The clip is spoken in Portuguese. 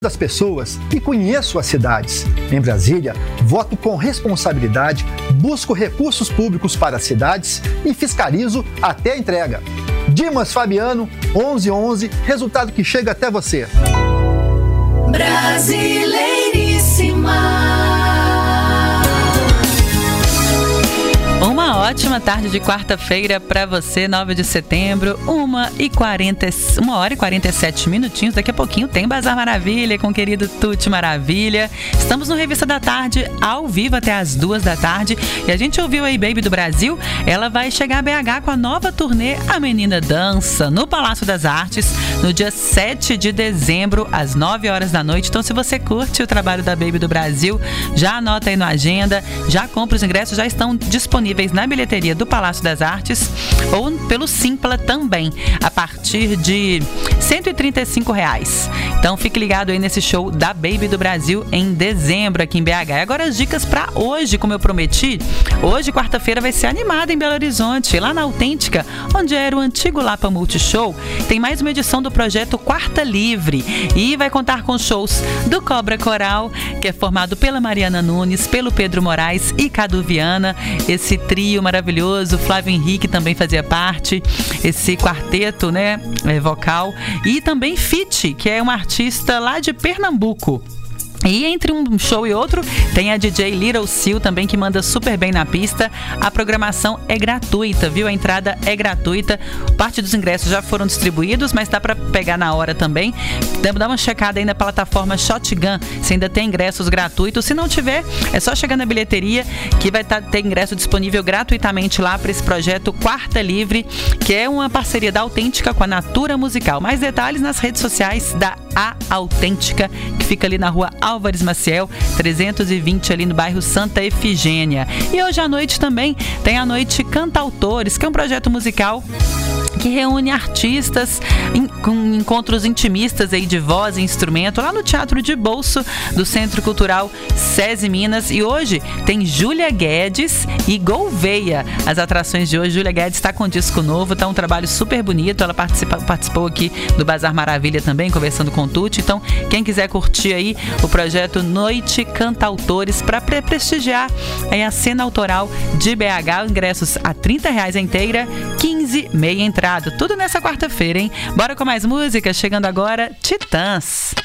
das pessoas e conheço as cidades. Em Brasília, voto com responsabilidade, busco recursos públicos para as cidades e fiscalizo até a entrega. Dimas Fabiano, 1111, resultado que chega até você. Brasileiríssima. Uma ótima tarde de quarta-feira para você, 9 de setembro, 1 hora e 47 minutinhos. Daqui a pouquinho tem Bazar Maravilha com o querido Tuti Maravilha. Estamos no Revista da Tarde, ao vivo até as 2 da tarde. E a gente ouviu aí Baby do Brasil. Ela vai chegar a BH com a nova turnê A Menina Dança, no Palácio das Artes, no dia 7 de dezembro, às 9 horas da noite. Então, se você curte o trabalho da Baby do Brasil, já anota aí na agenda, já compra os ingressos, já estão disponíveis na bilheteria do Palácio das Artes ou pelo Simpla também, a partir de R$135. Então fique ligado aí nesse show da Baby do Brasil em dezembro aqui em BH. E agora as dicas para hoje, como eu prometi. Hoje, quarta-feira, vai ser animada em Belo Horizonte, lá na Autêntica, onde era o antigo Lapa Multishow. Tem mais uma edição do projeto Quarta Livre e vai contar com shows do Cobra Coral, que é formado pela Mariana Nunes, pelo Pedro Moraes e Cadu Viana. Esse trio maravilhoso, Flávio Henrique também fazia parte, esse quarteto, né, vocal, e também Fiti, que é uma artista lá de Pernambuco. E entre um show e outro, tem a DJ Little Seal também, que manda super bem na pista. A programação é gratuita, viu? A entrada é gratuita. Parte dos ingressos já foram distribuídos, mas dá para pegar na hora também. Dá uma checada aí na plataforma Shotgun, se ainda tem ingressos gratuitos. Se não tiver, é só chegar na bilheteria, que vai ter ingresso disponível gratuitamente lá para esse projeto Quarta Livre, que é uma parceria da Autêntica com a Natura Musical. Mais detalhes nas redes sociais da A Autêntica, que fica ali na rua Álvares Maciel, 320, ali no bairro Santa Efigênia. E hoje à noite também tem a Noite Cantautores, que é um projeto musical que reúne artistas com encontros intimistas aí de voz e instrumento lá no Teatro de Bolso do Centro Cultural SESI Minas. E hoje tem Júlia Guedes e Gouveia. As atrações de hoje, Júlia Guedes está com um disco novo, tá um trabalho super bonito. Ela participou aqui do Bazar Maravilha também, conversando com o Tuti. Então, quem quiser curtir aí o projeto Noite Cantautores para prestigiar aí a cena autoral de BH, ingressos a R$30 a inteira, 15 meia entrada. Tudo nessa quarta-feira, hein? Bora com mais música, chegando agora, Titãs.